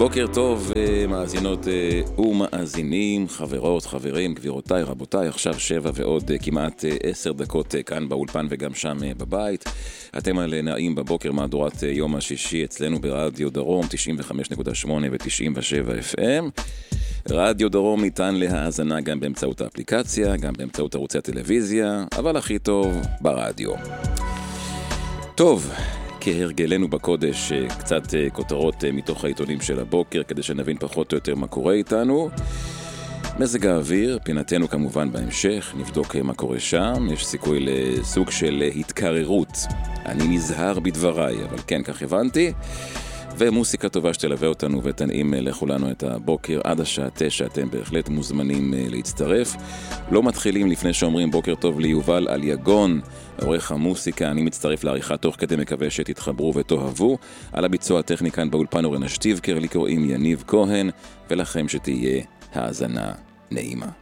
בוקר טוב מאזינות ומאזינים, חברות, חברים, גבירותיי, רבותיי, עכשיו 7 ועוד כמעט 10 דקות כאן באולפן וגם שם בבית. אתם על נעים בבוקר מהדורת יום השישי אצלנו ברדיו דרום 95.8 ו-97 FM. רדיו דרום ניתן להאזנה גם באמצעות האפליקציה, גם באמצעות ערוצי הטלוויזיה, אבל הכי טוב ברדיו. טוב, כהרגלנו בקודש, קצת כותרות מתוך העיתונים של הבוקר, כדי שנבין פחות או יותר מה קורה איתנו. מזג האוויר, פינתנו כמובן בהמשך, נבדוק מה קורה שם, יש סיכוי לסוג של התקררות. אני נזהר בדבריי, אבל כן, כך הבנתי. ומוסיקה טובה שתלווה אותנו ותנעים לכולנו את הבוקר עד השעה 9, אתם בהחלט מוזמנים להצטרף. לא מתחילים לפני שאומרים בוקר טוב ליובל על יגון, עורך המוסיקה. אני מצטרף לעריכה תוך כדי, מקווה שתתחברו ותאהבו. על הביצוע הטכני כאן באולפן אורן אשטיבקר, לי קוראים יניב כהן, ולכם שתהיה האזנה נעימה.